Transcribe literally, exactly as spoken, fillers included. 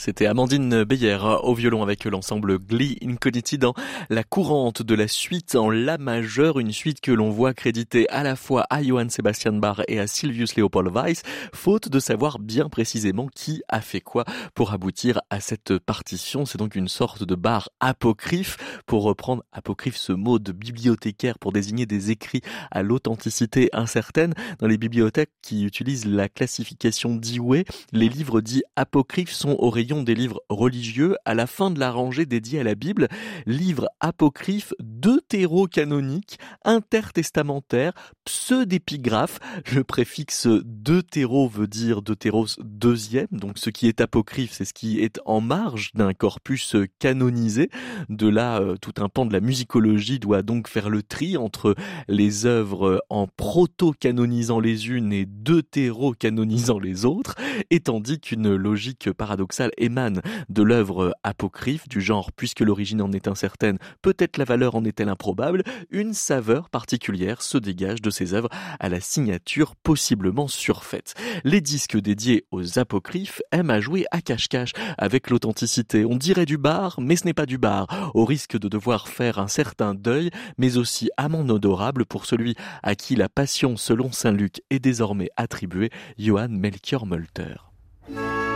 C'était Amandine Beyer au violon avec l'ensemble Gli Incogniti dans la courante de la suite en La majeur, une suite que l'on voit créditée à la fois à Johann Sebastian Bach et à Sylvius Leopold Weiss, faute de savoir bien précisément qui a fait quoi pour aboutir à cette partition. C'est donc une sorte de bar apocryphe, pour reprendre apocryphe, ce mot de bibliothécaire pour désigner des écrits à l'authenticité incertaine. Dans les bibliothèques qui utilisent la classification Dewey, les livres dits apocryphes sont au rayon des livres religieux, à la fin de la rangée dédiée à la Bible, livres apocryphes deutérocanoniques, intertestamentaires, pseudépigraphes. Le préfixe deutéro veut dire deutéros deuxième, donc ce qui est apocryphe, c'est ce qui est en marge d'un corpus canonisé. De là, euh, tout un pan de la musicologie doit donc faire le tri entre les œuvres en proto-canonisant les unes et deutéro-canonisant les autres, et tandis qu'une logique paradoxale émane de l'œuvre apocryphe, du genre puisque l'origine en est incertaine, peut-être la valeur en est-elle improbable, une saveur particulière se dégage de ces œuvres à la signature possiblement surfaite. Les disques dédiés aux apocryphes aiment à jouer à cache-cache avec l'authenticité. On dirait du bar, mais ce n'est pas du bar, au risque de devoir faire un certain deuil, mais aussi amende honorable pour celui à qui la passion selon saint Luc est désormais attribuée, Johann Melchior Mölter.